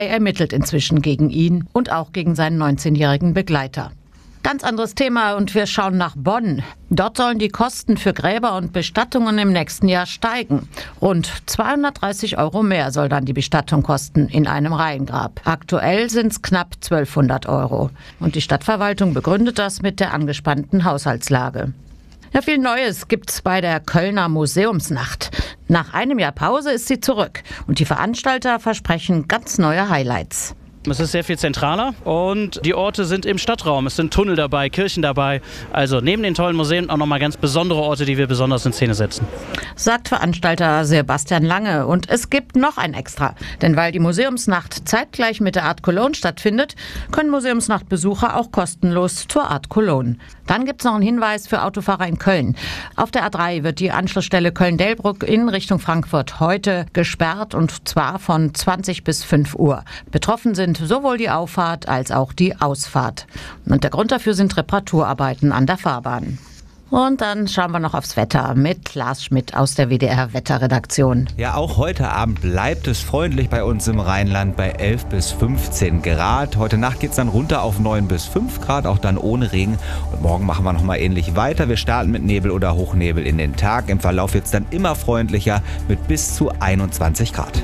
Er ermittelt inzwischen gegen ihn und auch gegen seinen 19-jährigen Begleiter. Ganz anderes Thema und wir schauen nach Bonn. Dort sollen die Kosten für Gräber und Bestattungen im nächsten Jahr steigen. Rund 230 € mehr soll dann die Bestattung kosten in einem Reihengrab. Aktuell sind es knapp 1200 €. Und die Stadtverwaltung begründet das mit der angespannten Haushaltslage. Ja, viel Neues gibt's bei der Kölner Museumsnacht. Nach einem Jahr Pause ist sie zurück und die Veranstalter versprechen ganz neue Highlights. Es ist sehr viel zentraler und die Orte sind im Stadtraum. Es sind Tunnel dabei, Kirchen dabei. Also neben den tollen Museen auch nochmal ganz besondere Orte, die wir besonders in Szene setzen. Sagt Veranstalter Sebastian Lange. Und es gibt noch ein Extra. Denn weil die Museumsnacht zeitgleich mit der Art Cologne stattfindet, können Museumsnachtbesucher auch kostenlos zur Art Cologne. Dann gibt es noch einen Hinweis für Autofahrer in Köln. Auf der A3 wird die Anschlussstelle Köln-Delbrück in Richtung Frankfurt heute gesperrt und zwar von 20 bis 5 Uhr. Betroffen sind sowohl die Auffahrt als auch die Ausfahrt. Und der Grund dafür sind Reparaturarbeiten an der Fahrbahn. Und dann schauen wir noch aufs Wetter mit Lars Schmidt aus der WDR-Wetterredaktion. Ja, auch heute Abend bleibt es freundlich bei uns im Rheinland bei 11 bis 15 Grad. Heute Nacht geht es dann runter auf 9 bis 5 Grad, auch dann ohne Regen. Und morgen machen wir nochmal ähnlich weiter. Wir starten mit Nebel oder Hochnebel in den Tag. Im Verlauf wird es dann immer freundlicher mit bis zu 21 Grad.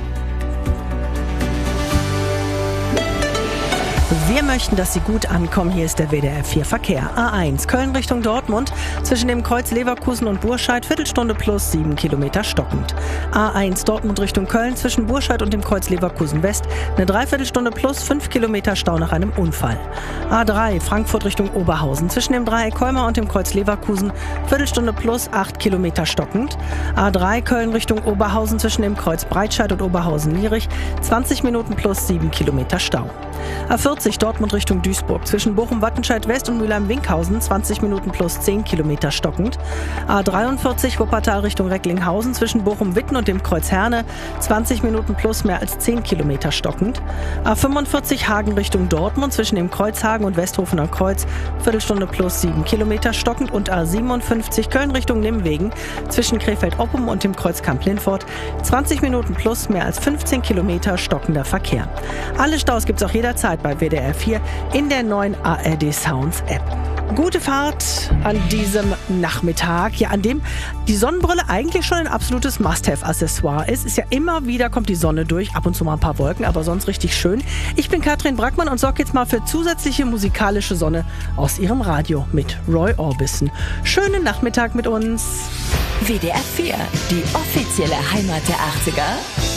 Wir möchten, dass Sie gut ankommen. Hier ist der WDR 4 Verkehr. A1 Köln Richtung Dortmund zwischen dem Kreuz Leverkusen und Burscheid Viertelstunde plus 7 Kilometer stockend. A1 Dortmund Richtung Köln zwischen Burscheid und dem Kreuz Leverkusen West eine Dreiviertelstunde plus 5 Kilometer Stau nach einem Unfall. A3 Frankfurt Richtung Oberhausen zwischen dem Dreieck Kolmar und dem Kreuz Leverkusen Viertelstunde plus 8 Kilometer stockend. A3 Köln Richtung Oberhausen zwischen dem Kreuz Breitscheid und Oberhausen-Lierich 20 Minuten plus 7 Kilometer Stau. A40 Dortmund Richtung Duisburg zwischen Bochum-Wattenscheid West und Mülheim-Winkhausen 20 Minuten plus 10 Kilometer stockend. A43 Wuppertal Richtung Recklinghausen zwischen Bochum-Witten und dem Kreuz Herne 20 Minuten plus mehr als 10 Kilometer stockend. A45 Hagen Richtung Dortmund zwischen dem Kreuz Hagen und Westhofener Kreuz Viertelstunde plus 7 Kilometer stockend und A57 Köln Richtung Nimwegen zwischen Krefeld-Oppum und dem Kreuz Kamp-Lintfort 20 Minuten plus mehr als 15 Kilometer stockender Verkehr. Alle Staus gibt's auch jederzeit bei WDR 4 in der neuen ARD Sounds App. Gute Fahrt an diesem Nachmittag, ja, an dem die Sonnenbrille eigentlich schon ein absolutes Must-Have-Accessoire ist. Ist ja immer wieder, kommt die Sonne durch, ab und zu mal ein paar Wolken, aber sonst richtig schön. Ich bin Katrin Brackmann und sorge jetzt mal für zusätzliche musikalische Sonne aus Ihrem Radio mit Roy Orbison. Schönen Nachmittag mit uns. WDR 4, die offizielle Heimat der 80er.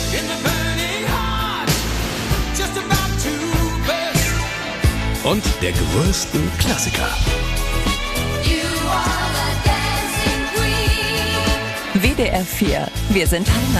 Und der größten Klassiker. WDR 4, wir sind Heimat.